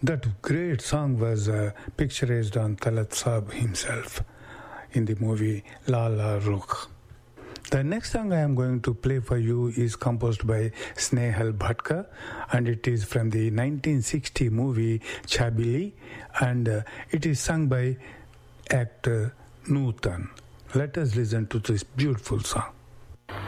That great song was picturized on Talat Saab himself in the movie La La Rukh. The next song I am going to play for you is composed by Snehal Bhatka, and it is from the 1960 movie Chabili, and it is sung by actor Nutan. Let us listen to this beautiful song.